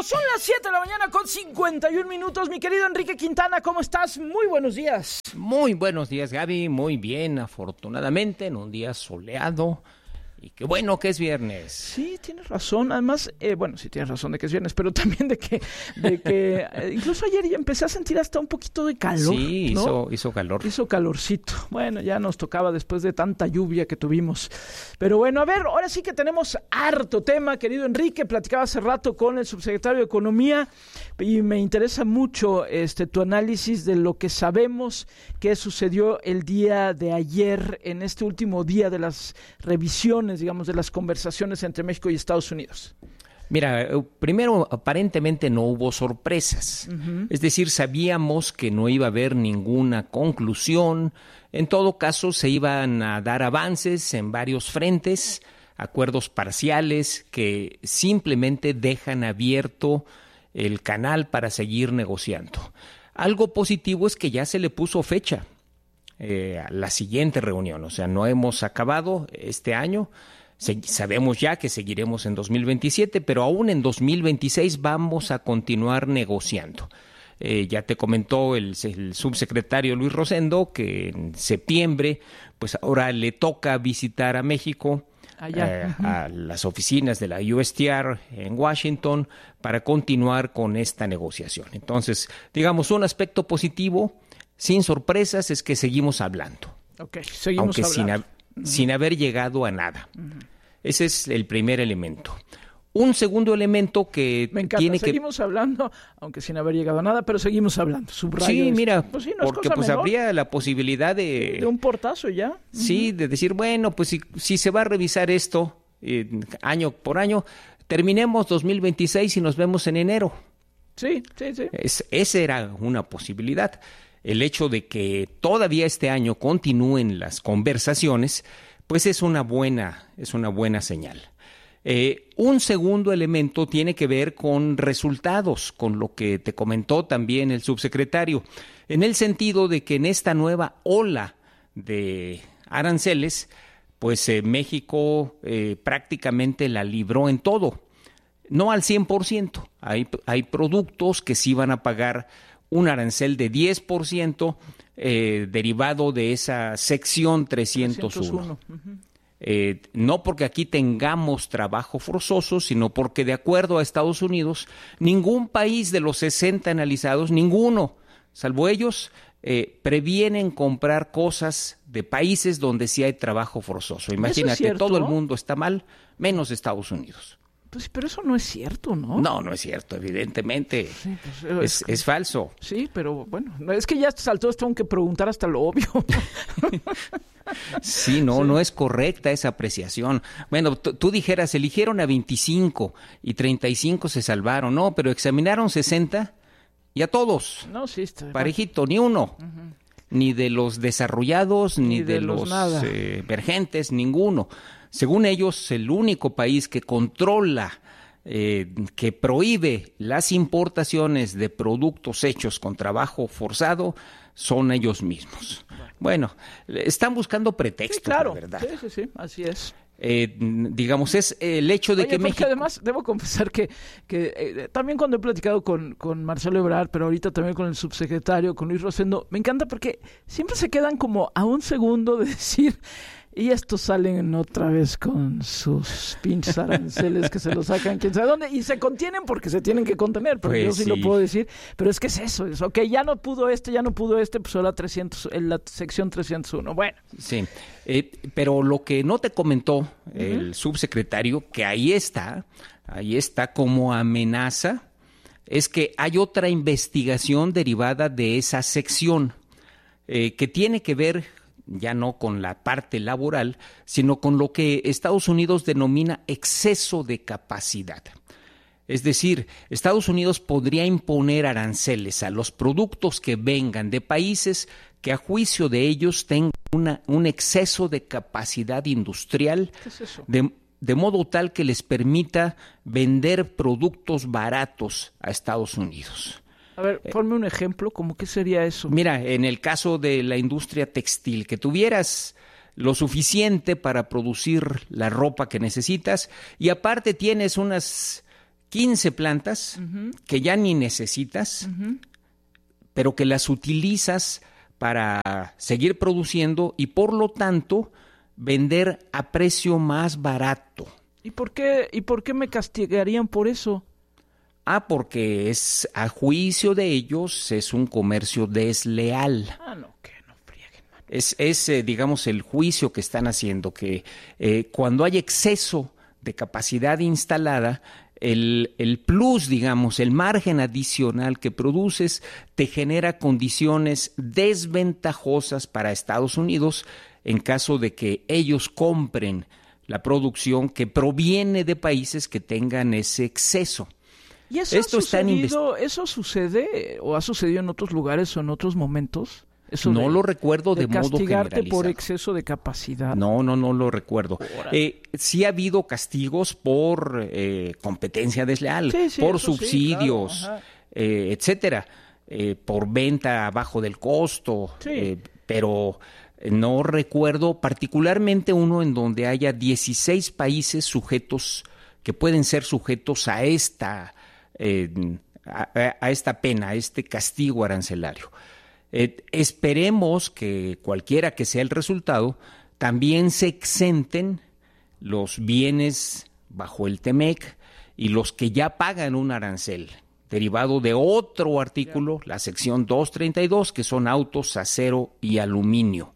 Son las 7 de la mañana con 51 minutos. Mi querido Enrique Quintana, ¿cómo estás? Muy buenos días. Muy buenos días, Gaby. Muy bien, afortunadamente, en un día soleado. Y qué bueno que es viernes. Sí, tienes razón. Además, sí tienes razón de que es viernes, pero también de que incluso ayer ya empecé a sentir hasta un poquito de calor. Sí, ¿no? hizo calor. Hizo calorcito. Bueno, ya nos tocaba después de tanta lluvia que tuvimos. Pero bueno, a ver, ahora sí que tenemos harto tema, querido Enrique. Platicaba hace rato con el subsecretario de Economía y me interesa mucho tu análisis de lo que sabemos que sucedió el día de ayer, en este último día de las revisiones, digamos, de las conversaciones entre México y Estados Unidos. Mira, primero, aparentemente no hubo sorpresas. Uh-huh. Es decir, sabíamos que no iba a haber ninguna conclusión. En todo caso, se iban a dar avances en varios frentes, acuerdos parciales que simplemente dejan abierto el canal para seguir negociando. Algo positivo es que ya se le puso fecha a la siguiente reunión, o sea, no hemos acabado este año, sabemos ya que seguiremos en 2027, pero aún en 2026 vamos a continuar negociando. Ya te comentó el subsecretario Luis Rosendo que en septiembre, pues ahora le toca visitar a México, a las oficinas de la USTR en Washington para continuar con esta negociación. Entonces, digamos, un aspecto positivo, sin sorpresas, es que seguimos hablando. Okay, seguimos hablando. Sin haber llegado a nada. Uh-huh. Ese es el primer elemento. Un segundo elemento que me encanta, seguimos hablando, aunque sin haber llegado a nada, pero seguimos hablando. Subrayo sí, mira, pues sí, no porque pues habría la posibilidad de un portazo ya. Sí, de decir, bueno, pues si se va a revisar esto año por año, terminemos 2026 y nos vemos en enero. Sí. Esa era una posibilidad. El hecho de que todavía este año continúen las conversaciones, pues es una buena señal. Un segundo elemento tiene que ver con resultados, con lo que te comentó también el subsecretario, en el sentido de que en esta nueva ola de aranceles, pues México prácticamente la libró en todo, no al 100%. Hay productos que sí van a pagar un arancel de 10% derivado de esa sección 301. Uh-huh. No porque aquí tengamos trabajo forzoso, sino porque de acuerdo a Estados Unidos, ningún país de los 60 analizados, ninguno, salvo ellos, previenen comprar cosas de países donde sí hay trabajo forzoso. Imagínate, todo el mundo está mal, menos Estados Unidos. Pues, pero eso no es cierto, ¿no? No es cierto, evidentemente. Sí, pues, es falso. Sí, pero bueno, es que ya a estas alturas tengo que preguntar hasta lo obvio. Sí, no es correcta esa apreciación. Bueno, tú dijeras, eligieron a 25 y 35 se salvaron. No, pero examinaron 60 y a todos. No, sí, está parejito, ni uno. Uh-huh. Ni de los desarrollados, ni de los emergentes, ninguno. Según ellos, el único país que controla, que prohíbe las importaciones de productos hechos con trabajo forzado, son ellos mismos. Bueno, están buscando pretextos, sí, claro. La verdad. Sí, así es. Digamos, es el hecho de que México... Además, debo confesar que también cuando he platicado con Marcelo Ebrard, pero ahorita también con el subsecretario, con Luis Rosendo, me encanta porque siempre se quedan como a un segundo de decir... Y estos salen otra vez con sus pinches aranceles que se los sacan quién sabe dónde. Y se contienen porque se tienen que contener, pero pues yo sí lo puedo decir. Pero es que es eso. Ok, ya no pudo pues ahora la sección 301. Bueno. Sí, pero lo que no te comentó el subsecretario, que ahí está como amenaza, es que hay otra investigación derivada de esa sección que tiene que ver ya no con la parte laboral, sino con lo que Estados Unidos denomina exceso de capacidad. Es decir, Estados Unidos podría imponer aranceles a los productos que vengan de países que a juicio de ellos tengan un exceso de capacidad industrial. ¿Qué es eso? De modo tal que les permita vender productos baratos a Estados Unidos. A ver, ponme un ejemplo, ¿cómo qué sería eso? Mira, en el caso de la industria textil, que tuvieras lo suficiente para producir la ropa que necesitas y aparte tienes unas 15 plantas que ya ni necesitas, pero que las utilizas para seguir produciendo y por lo tanto vender a precio más barato. ¿Y por qué me castigarían por eso? Porque a juicio de ellos es un comercio desleal. No, que no frieguen, man. Es digamos, el juicio que están haciendo, que cuando hay exceso de capacidad instalada, el plus, digamos, el margen adicional que produces te genera condiciones desventajosas para Estados Unidos en caso de que ellos compren la producción que proviene de países que tengan ese exceso. ¿Y eso sucede o ha sucedido en otros lugares o en otros momentos? Eso no lo recuerdo de modo castigarte generalizado. por exceso de capacidad. No lo recuerdo. Sí ha habido castigos por competencia desleal, por subsidios, sí, claro, etcétera, por venta abajo del costo, pero no recuerdo particularmente uno en donde haya 16 países sujetos que pueden ser sujetos a esta pena, a este castigo arancelario. Esperemos que cualquiera que sea el resultado, también se exenten los bienes bajo el TEMEC y los que ya pagan un arancel derivado de otro artículo, la sección 232, que son autos, acero y aluminio.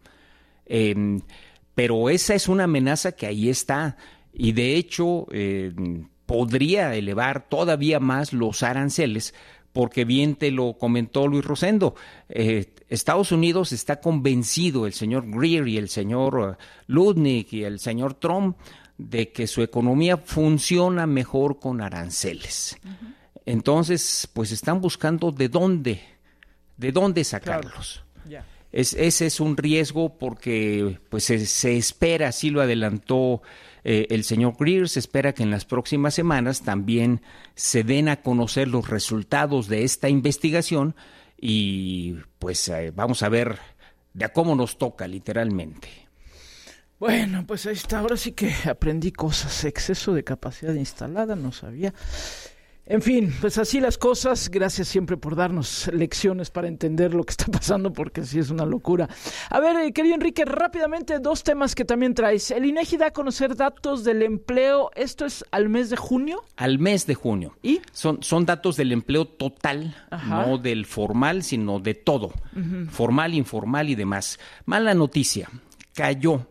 Pero esa es una amenaza que ahí está y de hecho podría elevar todavía más los aranceles, porque bien te lo comentó Luis Rosendo, Estados Unidos está convencido, el señor Greer y el señor Lutnick y el señor Trump, de que su economía funciona mejor con aranceles. Entonces, pues están buscando de dónde sacarlos. Claro. Yeah. Ese es un riesgo porque pues se espera, así lo adelantó el señor Greer, se espera que en las próximas semanas también se den a conocer los resultados de esta investigación y pues vamos a ver de a cómo nos toca literalmente. Bueno, pues ahí está, ahora sí que aprendí cosas, exceso de capacidad instalada, no sabía. En fin, pues así las cosas. Gracias siempre por darnos lecciones para entender lo que está pasando, porque sí es una locura. A ver, querido Enrique, rápidamente 2 temas que también traes. El INEGI da a conocer datos del empleo. ¿Esto es al mes de junio? Al mes de junio. ¿Y? Son datos del empleo total, no del formal, sino de todo. Formal, informal y demás. Mala noticia, cayó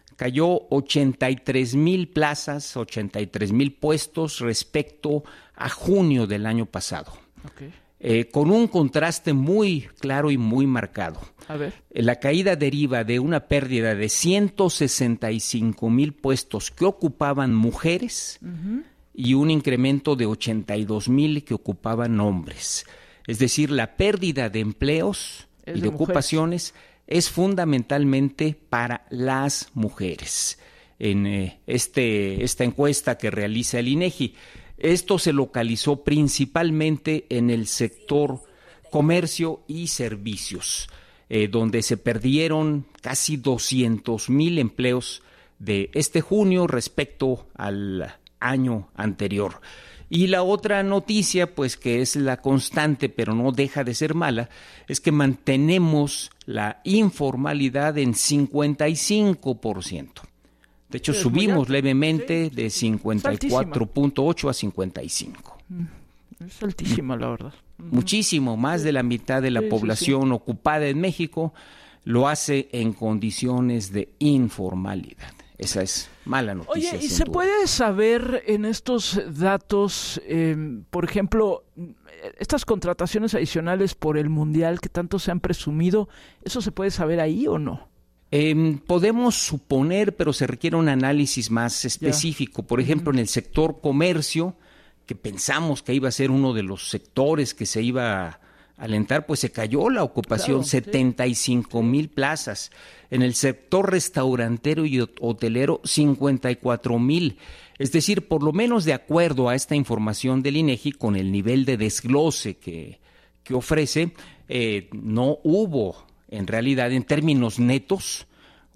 83,000 plazas, 83,000 puestos respecto a junio del año pasado. Okay. Con un contraste muy claro y muy marcado. A ver. La caída deriva de una pérdida de 165,000 puestos que ocupaban mujeres y un incremento de 82,000 que ocupaban hombres. Es decir, la pérdida de empleos y de ocupaciones es fundamentalmente para las mujeres. En esta encuesta que realiza el INEGI, esto se localizó principalmente en el sector comercio y servicios, donde se perdieron casi 200,000 empleos de este junio respecto al año anterior. Y la otra noticia, pues que es la constante, pero no deja de ser mala, es que mantenemos la informalidad en 55%. De hecho, subimos levemente de 54.8 a 55. Es altísima, la verdad. Muchísimo, más de la mitad de la población ocupada en México lo hace en condiciones de informalidad. Esa es mala noticia. Oye, ¿y se puede saber en estos datos, por ejemplo, estas contrataciones adicionales por el Mundial que tanto se han presumido, eso se puede saber ahí o no? Podemos suponer, pero se requiere un análisis más específico. Por ejemplo, en el sector comercio, que pensamos que iba a ser uno de los sectores que se iba a alentar, pues se cayó la ocupación, 75,000 plazas. En el sector restaurantero y hotelero, 54,000. Es decir, por lo menos de acuerdo a esta información del INEGI, con el nivel de desglose que ofrece, no hubo, en realidad, en términos netos,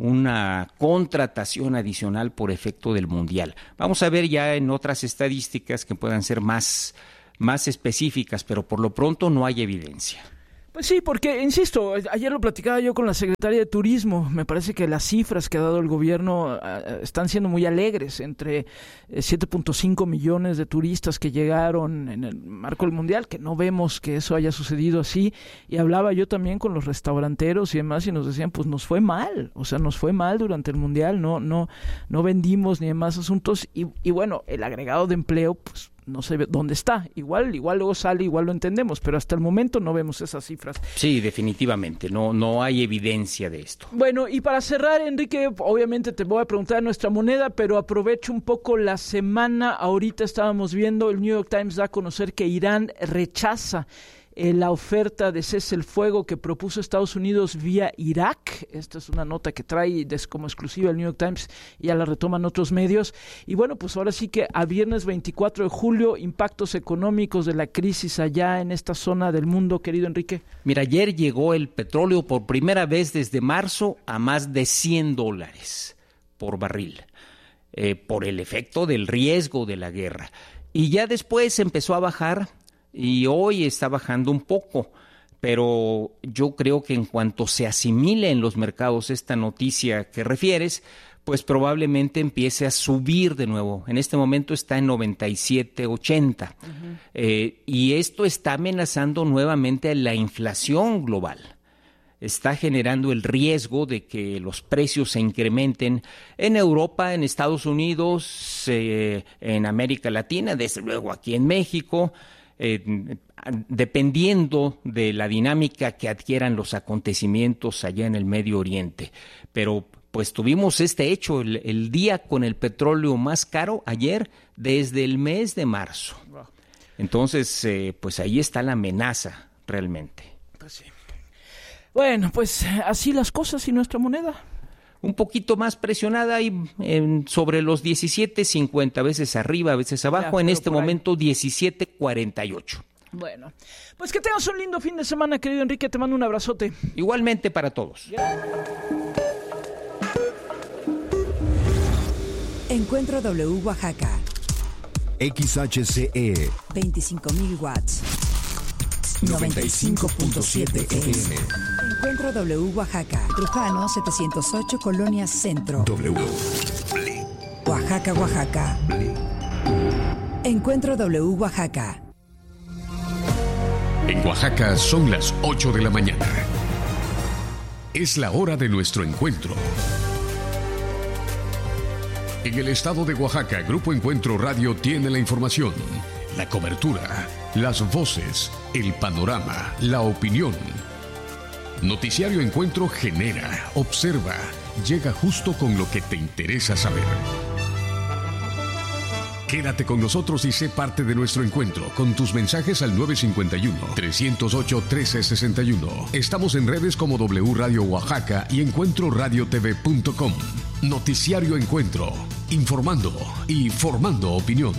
una contratación adicional por efecto del Mundial. Vamos a ver ya en otras estadísticas que puedan ser más específicas, pero por lo pronto no hay evidencia. Pues sí, porque, insisto, ayer lo platicaba yo con la Secretaría de Turismo, me parece que las cifras que ha dado el gobierno están siendo muy alegres, entre 7.5 millones de turistas que llegaron en el marco del Mundial, que no vemos que eso haya sucedido así, y hablaba yo también con los restauranteros y demás, y nos decían, pues nos fue mal, o sea, nos fue mal durante el Mundial, no vendimos ni demás asuntos, y bueno, el agregado de empleo, pues no sé dónde está, igual luego sale, igual lo entendemos, pero hasta el momento no vemos esas cifras. Sí, definitivamente, no hay evidencia de esto. Bueno, y para cerrar, Enrique, obviamente te voy a preguntar de nuestra moneda, pero aprovecho un poco la semana. Ahorita estábamos viendo, el New York Times da a conocer que Irán rechaza la oferta de cese el fuego que propuso Estados Unidos vía Irak. Esta es una nota que trae como exclusiva el New York Times y ya la retoman otros medios. Y bueno, pues ahora sí que a viernes 24 de julio, impactos económicos de la crisis allá en esta zona del mundo, querido Enrique. Mira, ayer llegó el petróleo por primera vez desde marzo a más de $100 por barril, por el efecto del riesgo de la guerra. Y ya después empezó a bajar, y hoy está bajando un poco, pero yo creo que en cuanto se asimile en los mercados esta noticia que refieres, pues probablemente empiece a subir de nuevo. En este momento está en 97.80 y esto está amenazando nuevamente la inflación global. Está generando el riesgo de que los precios se incrementen en Europa, en Estados Unidos, en América Latina, desde luego aquí en México, dependiendo de la dinámica que adquieran los acontecimientos allá en el Medio Oriente. Pero pues tuvimos este hecho, el día con el petróleo más caro ayer desde el mes de marzo. Entonces, pues ahí está la amenaza realmente. Pues sí. Bueno, pues así las cosas y nuestra moneda. Un poquito más presionada ahí sobre los 17.50, a veces arriba, a veces abajo, en este momento 17.48. Bueno, pues que tengas un lindo fin de semana, querido Enrique, te mando un abrazote. Igualmente para todos. Encuentro W Oaxaca. XHCE 25.000 watts. 95.7 FM. Encuentro W Oaxaca. Trujano 708, Colonia Centro. W. Oaxaca, Oaxaca. Encuentro W Oaxaca. En Oaxaca son las 8 de la mañana. Es la hora de nuestro encuentro. En el estado de Oaxaca, Grupo Encuentro Radio tiene la información, la cobertura, las voces, el panorama, la opinión. Noticiario Encuentro genera, observa, llega justo con lo que te interesa saber. Quédate con nosotros y sé parte de nuestro encuentro con tus mensajes al 951-308-1361. Estamos en redes como W Radio Oaxaca y EncuentroRadiotV.com. Noticiario Encuentro, informando y formando opinión.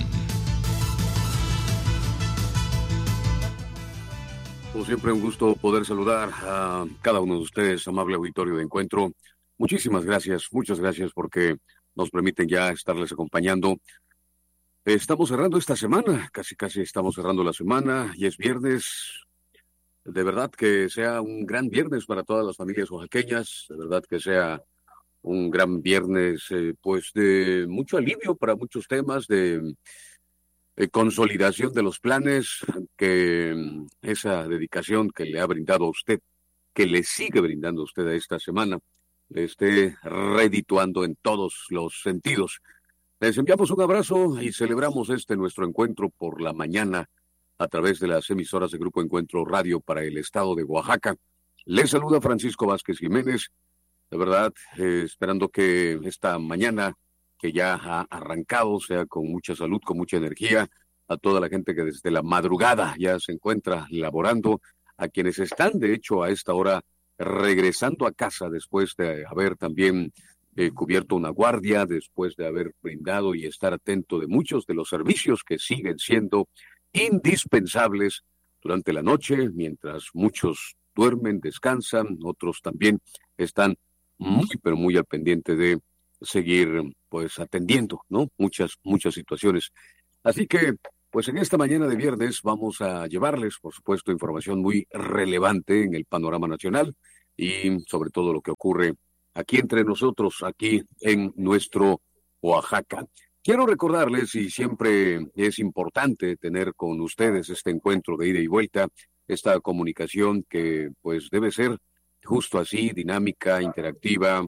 Como siempre, un gusto poder saludar a cada uno de ustedes, amable auditorio de Encuentro. Muchísimas gracias, muchas gracias porque nos permiten ya estarles acompañando. Estamos cerrando esta semana, casi estamos cerrando la semana y es viernes. De verdad que sea un gran viernes para todas las familias oaxaqueñas, de verdad que sea un gran viernes pues de mucho alivio para muchos temas, de consolidación de los planes, que esa dedicación que le ha brindado a usted, que le sigue brindando a usted a esta semana, le esté redituando en todos los sentidos. Les enviamos un abrazo y celebramos nuestro encuentro por la mañana a través de las emisoras de Grupo Encuentro Radio para el estado de Oaxaca. Les saluda Francisco Vázquez Jiménez, de verdad, esperando que esta mañana que ya ha arrancado sea con mucha salud, con mucha energía, a toda la gente que desde la madrugada ya se encuentra laborando, a quienes están de hecho a esta hora regresando a casa después de haber también cubierto una guardia, después de haber brindado y estar atento de muchos de los servicios que siguen siendo indispensables durante la noche, mientras muchos duermen, descansan, otros también están muy, pero muy al pendiente de seguir, pues, atendiendo, ¿no? Muchas situaciones. Así que, pues, en esta mañana de viernes vamos a llevarles, por supuesto, información muy relevante en el panorama nacional y sobre todo lo que ocurre aquí entre nosotros, aquí en nuestro Oaxaca. Quiero recordarles, y siempre es importante tener con ustedes este encuentro de ida y vuelta, esta comunicación que pues debe ser justo así, dinámica, interactiva,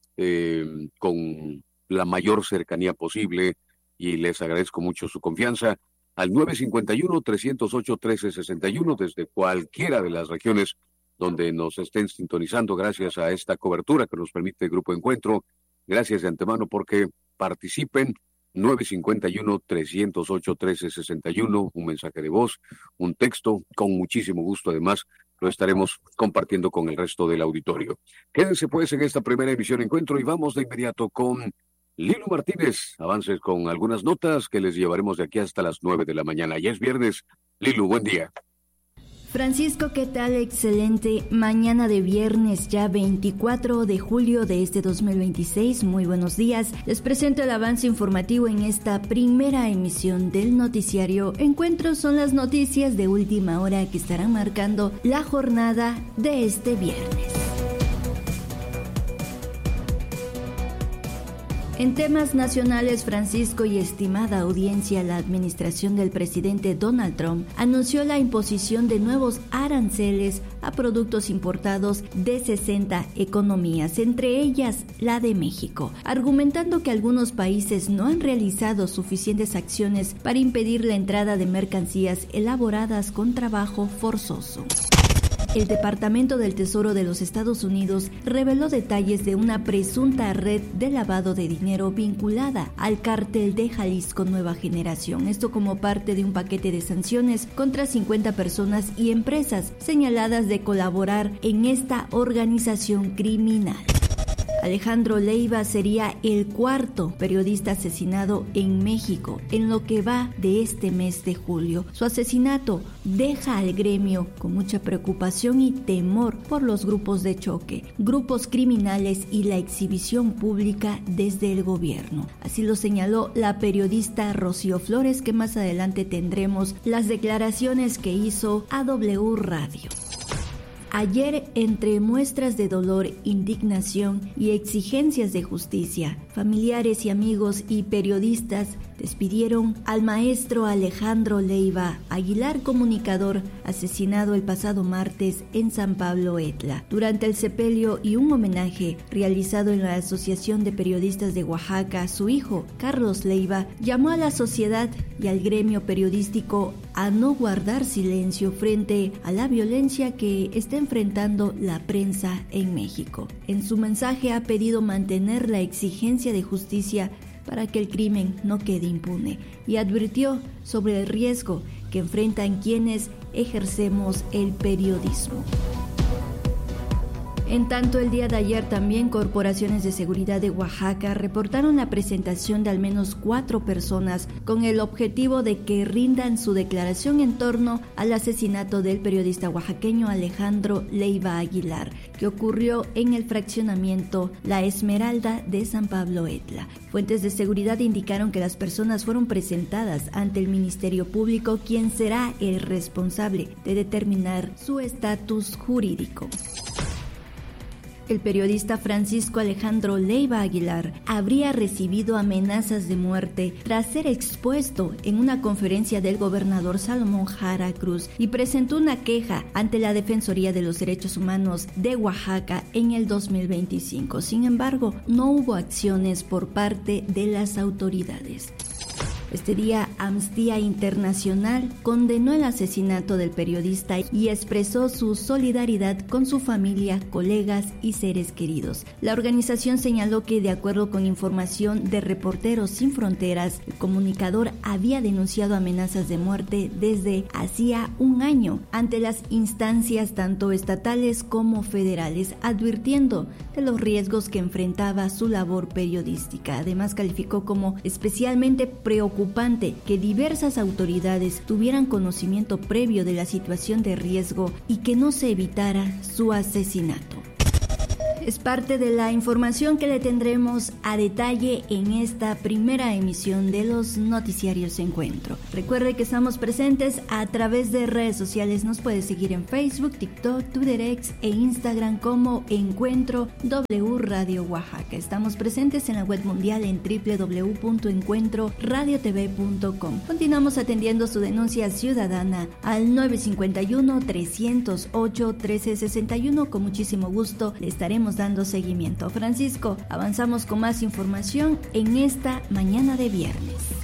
con la mayor cercanía posible, y les agradezco mucho su confianza al 951-308-1361 desde cualquiera de las regiones donde nos estén sintonizando, gracias a esta cobertura que nos permite el Grupo Encuentro. Gracias de antemano porque participen. 951-308-1361, un mensaje de voz, un texto, con muchísimo gusto además lo estaremos compartiendo con el resto del auditorio. Quédense pues en esta primera emisión Encuentro y vamos de inmediato con Lilu Martínez. Avances con algunas notas que les llevaremos de aquí hasta las 9 de la mañana. Ya es viernes. Lilu, buen día. Francisco, ¿qué tal? Excelente mañana de viernes, ya 24 de julio de este 2026. Muy buenos días. Les presento el avance informativo en esta primera emisión del noticiario Encuentro. Son las noticias de última hora que estarán marcando la jornada de este viernes. En temas nacionales, Francisco, y estimada audiencia, la administración del presidente Donald Trump anunció la imposición de nuevos aranceles a productos importados de 60 economías, entre ellas la de México, argumentando que algunos países no han realizado suficientes acciones para impedir la entrada de mercancías elaboradas con trabajo forzoso. El Departamento del Tesoro de los Estados Unidos reveló detalles de una presunta red de lavado de dinero vinculada al cártel de Jalisco Nueva Generación. Esto como parte de un paquete de sanciones contra 50 personas y empresas señaladas de colaborar en esta organización criminal. Alejandro Leiva sería el cuarto periodista asesinado en México en lo que va de este mes de julio. Su asesinato deja al gremio con mucha preocupación y temor por los grupos de choque, grupos criminales y la exhibición pública desde el gobierno. Así lo señaló la periodista Rocío Flores, que más adelante tendremos las declaraciones que hizo a W Radio. Ayer, entre muestras de dolor, indignación y exigencias de justicia, familiares y amigos y periodistas despidieron al maestro Alejandro Leiva Aguilar, comunicador asesinado el pasado martes en San Pablo Etla. Durante el sepelio y un homenaje realizado en la Asociación de Periodistas de Oaxaca, su hijo, Carlos Leiva, llamó a la sociedad y al gremio periodístico a no guardar silencio frente a la violencia que está enfrentando la prensa en México. En su mensaje ha pedido mantener la exigencia de justicia para que el crimen no quede impune y advirtió sobre el riesgo que enfrentan quienes ejercemos el periodismo. En tanto, el día de ayer también corporaciones de seguridad de Oaxaca reportaron la presentación de al menos 4 personas con el objetivo de que rindan su declaración en torno al asesinato del periodista oaxaqueño Alejandro Leiva Aguilar, que ocurrió en el fraccionamiento La Esmeralda de San Pablo Etla. Fuentes de seguridad indicaron que las personas fueron presentadas ante el Ministerio Público, quien será el responsable de determinar su estatus jurídico. El periodista Francisco Alejandro Leiva Aguilar habría recibido amenazas de muerte tras ser expuesto en una conferencia del gobernador Salomón Jara Cruz y presentó una queja ante la Defensoría de los Derechos Humanos de Oaxaca en el 2025. Sin embargo, no hubo acciones por parte de las autoridades. Este día, Amnistía Internacional condenó el asesinato del periodista y expresó su solidaridad con su familia, colegas y seres queridos. La organización señaló que, de acuerdo con información de Reporteros Sin Fronteras, el comunicador había denunciado amenazas de muerte desde hacía un año ante las instancias tanto estatales como federales, advirtiendo de los riesgos que enfrentaba su labor periodística. Además, calificó como especialmente preocupante que diversas autoridades tuvieran conocimiento previo de la situación de riesgo y que no se evitara su asesinato. Es parte de la información que le tendremos a detalle en esta primera emisión de los noticiarios Encuentro. Recuerde que estamos presentes a través de redes sociales. Nos puede seguir en Facebook, TikTok, Twitter X e Instagram como Encuentro W Radio Oaxaca. Estamos presentes en la web mundial en www.encuentroradiotv.com. Continuamos atendiendo su denuncia ciudadana al 951-308-1361. Con muchísimo gusto le estaremos dando seguimiento. Francisco, avanzamos con más información en esta mañana de viernes.